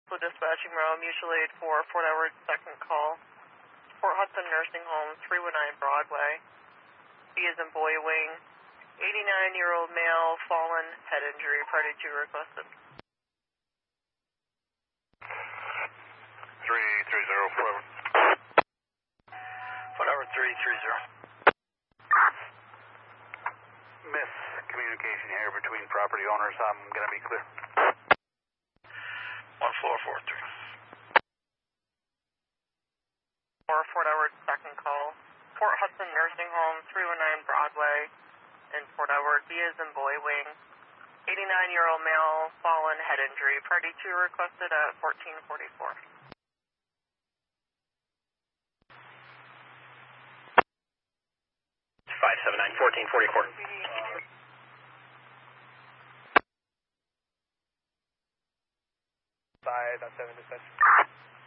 Dispatching Row, mutual aid for Fort Edward, second call. Fort Hudson Nursing Home, 319 Broadway. B is in boy wing. 89-year-old male, fallen, head injury, party 2 requested. 330 Fort Edward 330. Miscommunication here between property owners. I'm going to be clear. 1443. For Fort Edward, second call. Fort Hudson Nursing Home, 319 Broadway, in Fort Edward. B is in boy wing. 89-year-old male, fallen, head injury. Party 2 requested at 1444. 579-1444. 5.7 dispatch.